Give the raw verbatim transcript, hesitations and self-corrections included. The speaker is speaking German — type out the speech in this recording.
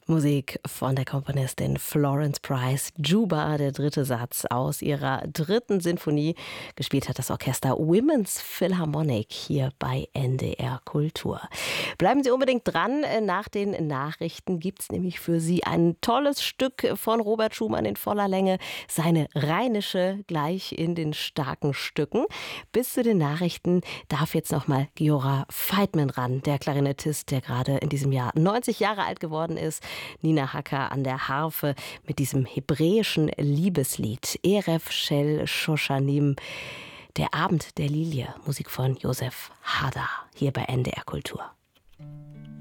Musik von der Komponistin Florence Price. Juba, der dritte Satz aus ihrer dritten Sinfonie. Gespielt hat das Orchester Women's Philharmonic hier bei N D R Kultur. Bleiben Sie unbedingt dran. Nach den Nachrichten gibt es nämlich für Sie ein tolles Stück von Robert Schumann in voller Länge. Seine Rheinische gleich in den starken Stücken. Bis zu den Nachrichten darf jetzt nochmal Giora Feitman ran, der Klarinettist, der gerade in diesem Jahr neunzig Jahre alt geworden ist. Nina Hacker an der Harfe mit diesem hebräischen Liebeslied Erev Shel Shoshanim, der Abend der Lilie, Musik von Josef Hader, hier bei N D R Kultur.